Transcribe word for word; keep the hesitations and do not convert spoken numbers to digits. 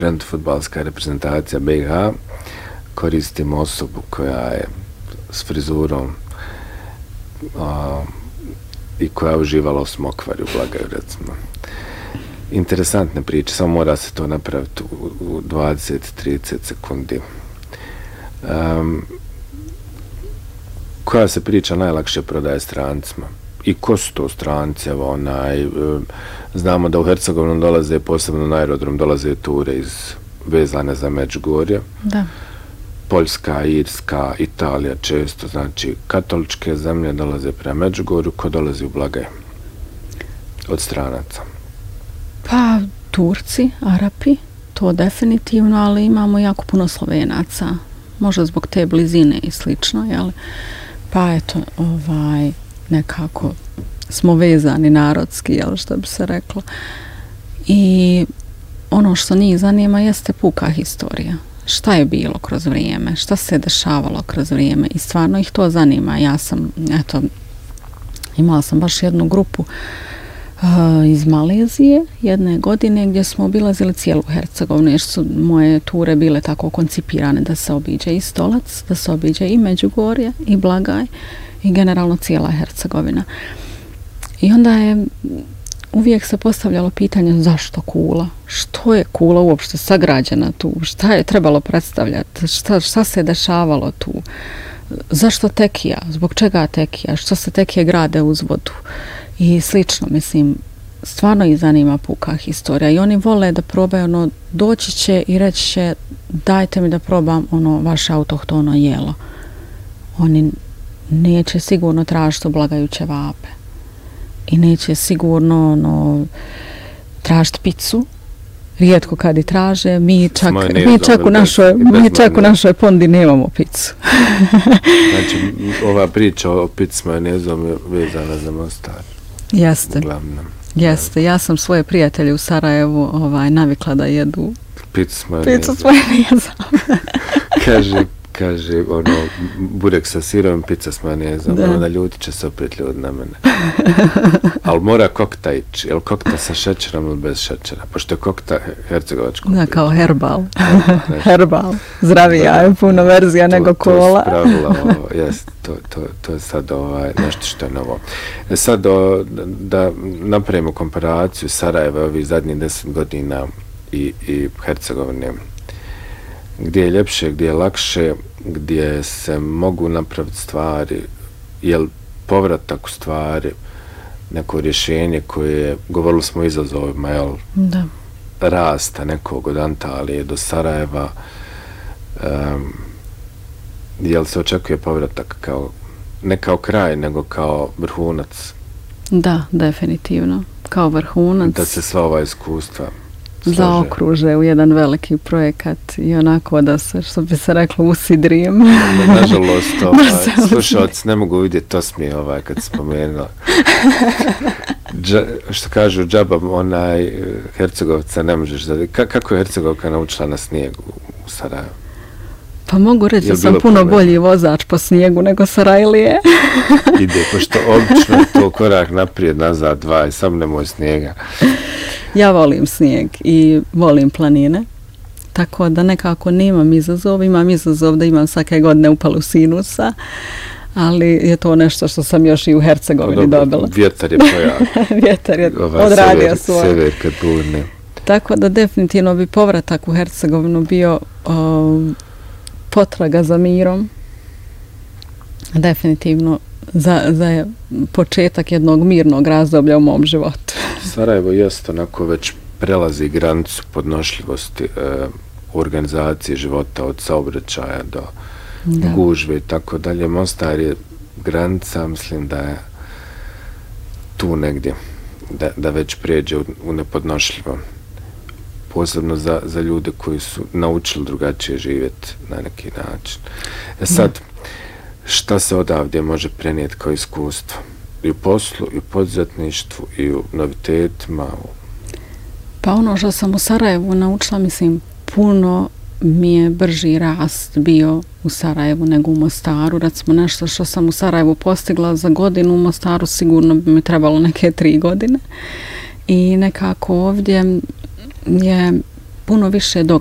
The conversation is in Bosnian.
fudbalska reprezentacija B i H, koristimo osobu koja je s frizurom a, i koja je uživala u smokvari u Blagaju, recimo. Interesantne priče, samo mora se to napraviti u, u dvadeset do trideset sekundi. Um, koja se priča najlakše prodaje strancima? I ko su to stranci? Evo, onaj, znamo da u Hercegovinu dolaze, posebno na aerodrom, dolaze ture iz vezane za Međugorje. Da. Poljska, Irska, Italija često, znači katoličke zemlje dolaze prema Međugorju, ko dolazi u Blagaj od stranaca? Pa, Turci, Arapi, to definitivno, ali imamo jako puno Slovenaca, možda zbog te blizine i slično, jel? Pa eto, ovaj, nekako smo vezani narodski, jel, što bi se reklo. I ono što njih zanima jeste puka historija. Šta je bilo kroz vrijeme, šta se dešavalo kroz vrijeme i stvarno ih to zanima. Ja sam, eto, imala sam baš jednu grupu uh, iz Malezije jedne godine gdje smo obilazili cijelu Hercegovinu, jer su moje ture bile tako koncipirane da se obiđe i Stolac, da se obiđe i Međugorje i Blagaj i generalno cijela Hercegovina. I onda je uvijek se postavljalo pitanje zašto Kula? Što je Kula uopšte sagrađena tu? Šta je trebalo predstavljati? Šta, šta se dešavalo tu? Zašto Tekija? Zbog čega Tekija? Što se Tekije grade uz vodu? I slično, mislim, stvarno ih zanima puka historija. I oni vole da probaju, ono, doći će i reći će dajte mi da probam ono vaše autohtono jelo. Oni neće sigurno tražiti oblagajuće vape. I neće sigurno ono, tražiti picu. Rijetko kad i traže, mi čak, mi čak, u, našoj, mi čak u našoj pondi nemamo picu. Znači, ova priča o pici s majonezom je vezana za Mostar. Jeste. Uglavnom. Jeste. Ja sam svoje prijatelje u Sarajevu ovaj, navikla da jedu picu s majonezom. Picu s majonezom. Kaže, kaže, ono, burek sa sirom, pizza s majonezom, da. Onda ljudi će se opet ljudi na mene. Ali mora kokta ići, je li kokta sa šećerom ili bez šećera? Pošto je kokta hercegovačko. Da, kao herbal. Herbal. Zdravija je puno verzija to, nego kola. To je pravila, ovo, jest, to, to, to je sad ovaj, nešto što je novo. E sad, o, da napravimo komparaciju Sarajeva ovih zadnjih deset godina i, i Hercegovine, gdje je ljepše, gdje je lakše, gdje se mogu napraviti stvari, jel povratak u stvari, neko rješenje koje, govorili smo o izazovima, jel, da. Rasta nekog od Antalije do Sarajeva, um, jel se očekuje povratak kao, ne kao kraj, nego kao vrhunac? Da, definitivno, kao vrhunac. Da se sva ova iskustva zaokruže u jedan veliki projekat i onako da se, što bi se reklo, usidrijem. Nažalost, ovaj, slušalci ne mogu vidjeti, to smije ovaj kad spomenula. Dža, što kažu, džaba onaj Hercegovca ne možeš da... Ka, kako je Hercegovka naučila na snijegu u Sarajevu? Pa mogu reći da sam puno problem? Bolji vozač po snijegu nego Sarajlije. Ide, pošto obično je to korak naprijed, nazad, dva i sam nemoj snijega. Ja volim snijeg i volim planine, tako da nekako nemam izazov, imam izazov da imam svake godine upalu sinusa, ali je to nešto što sam još i u Hercegovini Dobro, dobila. Vjetar je pojavio. Vjetar je ovaj, odradio svoje. Sever kad burne. Tako da definitivno bi povratak u Hercegovinu bio o, potraga za mirom, definitivno za, za početak jednog mirnog razdoblja u mom životu. Sarajevo jest onako već prelazi granicu podnošljivosti e, organizacije života od saobraćaja do da. Gužve i tako dalje. Mostar je granica, mislim da je tu negdje, da, da već prijeđe u, u nepodnošljivo. Posebno za, za ljude koji su naučili drugačije živjeti na neki način. E sad, da. Šta se odavdje može prenijeti kao iskustvo? I u poslu, i u poduzetništvu, i u novitetima? Pa ono što sam u Sarajevu naučila, mislim, puno mi je brži rast bio u Sarajevu nego u Mostaru. Recimo nešto što sam u Sarajevu postigla za godinu, u Mostaru sigurno bi mi trebalo neke tri godine. I nekako ovdje je puno više dok